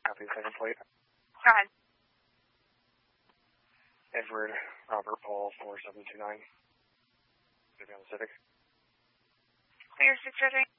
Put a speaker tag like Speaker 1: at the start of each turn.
Speaker 1: Copy the second plate.
Speaker 2: Go ahead.
Speaker 1: Edward Robert Paul 4729. Vivian Civic.
Speaker 2: Clear 603.